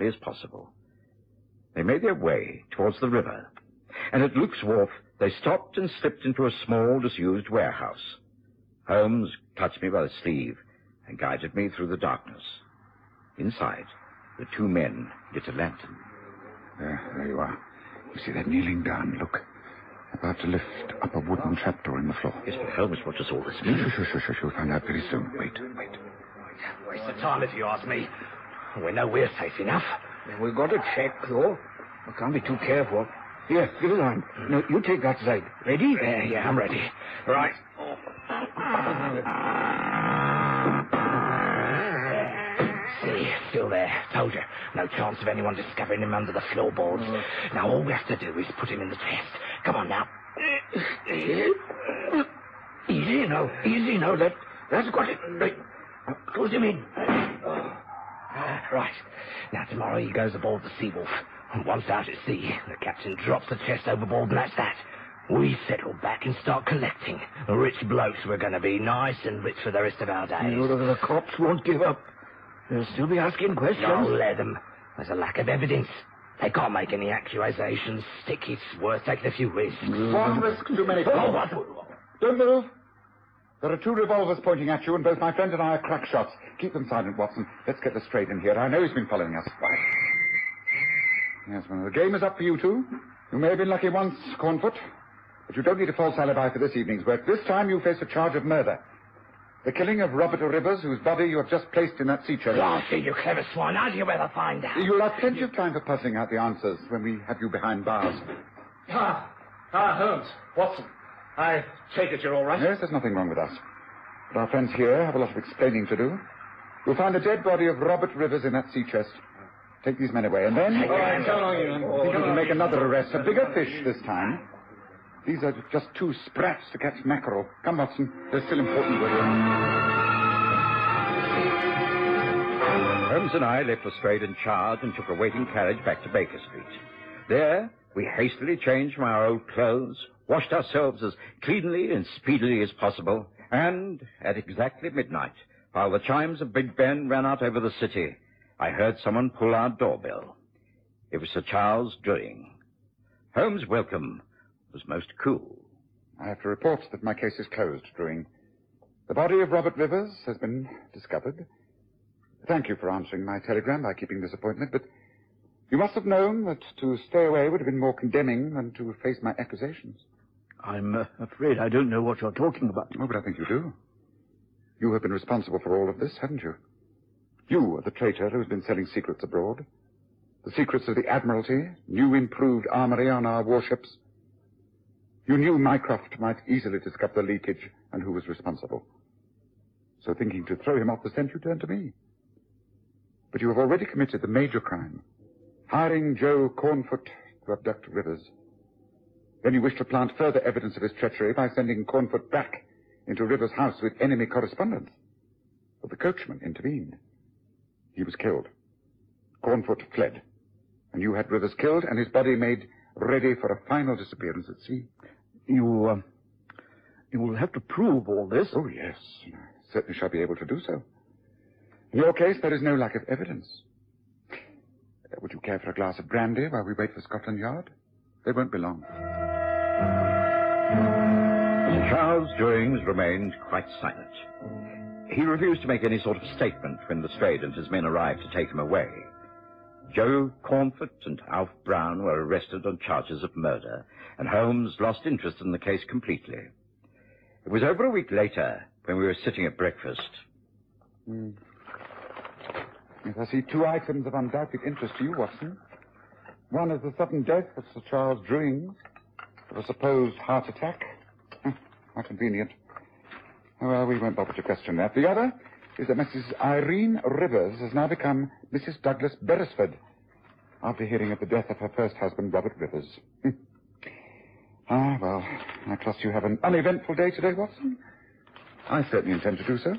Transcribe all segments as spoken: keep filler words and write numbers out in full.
quietly as possible. They made their way towards the river, and at Luke's Wharf they stopped and slipped into a small, disused warehouse. Holmes clutched me by the sleeve and guided me through the darkness. Inside, the two men lit a lantern. There, there you are. You see, they're kneeling down. Look. About to lift up a wooden trapdoor in the floor. Yes, but Holmes, what does all this mean? Sure, sure, sure, sure. You'll find out very soon. Wait, wait. Waste of time if you ask me. We know we're safe enough. We've got to check, though. We can't be too careful. Here, give us a hand. No, you take that side. Ready? Yeah, yeah, I'm ready. Right. See, still there. Told you. No chance of anyone discovering him under the floorboards. Now, all we have to do is put him in the chest. Come on, now. Easy now. Easy now. That, that's got it. Right. Close him in. Uh, right. Now, tomorrow he goes aboard the Seawolf. And once out at sea, the captain drops the chest overboard, and that's that. We settle back and start collecting. Rich blokes we're going to be, nice and rich for the rest of our days. You know, the cops won't give up. They'll still be asking questions. No, let them. There's a lack of evidence. They can't make any accusations. Stick, it's worth taking a few risks. One risk too many. Oh, what? Don't move. There are two revolvers pointing at you, and both my friend and I are crack shots. Keep them silent, Watson. Let's get this straight in here. I know he's been following us. Right. Yes, well, the game is up for you two. You may have been lucky once, Cornfoot, but you don't need a false alibi for this evening's work. This time you face a charge of murder. The killing of Robert Rivers, whose body you have just placed in that sea chest. Blasty, you clever swine. How do you ever find out? You'll have plenty of time for puzzling out the answers when we have you behind bars. Ah, ah, Holmes, Watson. I take it you're all right? Yes, there's nothing wrong with us. But our friends here have a lot of explaining to do. You'll find the dead body of Robert Rivers in that sea chest. Take these men away, and then... All right, so long, you. I think we can make another arrest. A bigger fish this time. These are just two sprats to catch mackerel. Come, Watson. They're still important work. Holmes and I left Lestrade in charge and took a waiting carriage back to Baker Street. There, we hastily changed from our old clothes, washed ourselves as cleanly and speedily as possible, and at exactly midnight, while the chimes of Big Ben ran out over the city, I heard someone pull our doorbell. It was Sir Charles Druing. Holmes' welcome was most cool. I have to report that my case is closed, Druing. The body of Robert Rivers has been discovered. Thank you for answering my telegram by keeping this appointment, but you must have known that to stay away would have been more condemning than to face my accusations. I'm uh, afraid I don't know what you're talking about. Oh, but I think you do. You have been responsible for all of this, haven't you? You are the traitor who's been selling secrets abroad. The secrets of the Admiralty, new improved armory on our warships. You knew Mycroft might easily discover the leakage and who was responsible. So thinking to throw him off the scent, you turned to me. But you have already committed the major crime, hiring Joe Cornfoot to abduct Rivers. Then you wish to plant further evidence of his treachery by sending Cornfoot back into Rivers' house with enemy correspondence. But the coachman intervened. He was killed. Cornfoot fled. And you had Rivers killed and his body made ready for a final disappearance at sea. You, uh, you will have to prove all this. Oh, yes. I certainly shall be able to do so. In your case, there is no lack of evidence. Uh, would you care for a glass of brandy while we wait for Scotland Yard? They won't be long. Sir Charles Druings remained quite silent. He refused to make any sort of statement when Lestrade and his men arrived to take him away. Joe Cornfoot and Alf Brown were arrested on charges of murder, and Holmes lost interest in the case completely. It was over a week later when we were sitting at breakfast. Mm. Yes, I see two items of undoubted interest to you, Watson. One is the sudden death of Sir Charles Druings of a supposed heart attack. How convenient. Well, we won't bother to question that. The other is that Missus Irene Rivers has now become Missus Douglas Beresford after hearing of the death of her first husband, Robert Rivers. Ah, well, I trust you have an uneventful day today, Watson. I certainly intend to do so.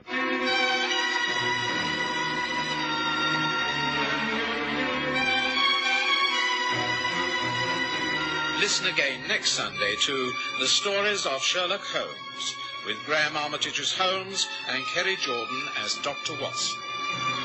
Listen again next Sunday to The Stories of Sherlock Holmes, with Graham Armitage as Holmes and Kerry Jordan as Doctor Watson.